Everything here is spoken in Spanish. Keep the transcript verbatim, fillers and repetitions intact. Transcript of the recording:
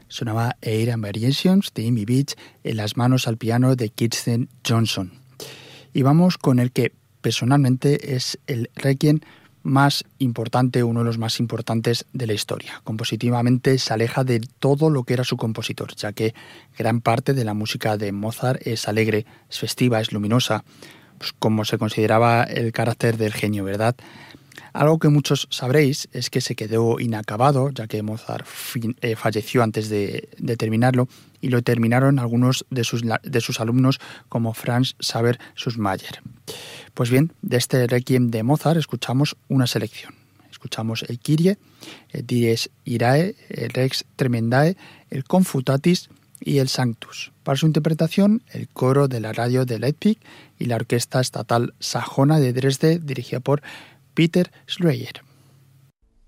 sonaba Air and Variations de Amy Beach en las manos al piano de Kirsten Johnson. Y vamos con el que personalmente es el requiem más importante, uno de los más importantes de la historia. Compositivamente se aleja de todo lo que era su compositor, ya que gran parte de la música de Mozart es alegre, es festiva, es luminosa, pues como se consideraba el carácter del genio, ¿verdad? Algo que muchos sabréis es que se quedó inacabado, ya que Mozart fin, eh, falleció antes de, de terminarlo, y lo terminaron algunos de sus, de sus alumnos como Franz Xaver Süssmayr. Pues bien, de este requiem de Mozart escuchamos una selección. Escuchamos el Kyrie, el Dies Irae, el Rex Tremendae, el Confutatis y el Sanctus. Para su interpretación, el coro de la radio de Leipzig y la Orquesta Estatal Sajona de Dresde, dirigida por Peter Schreyer.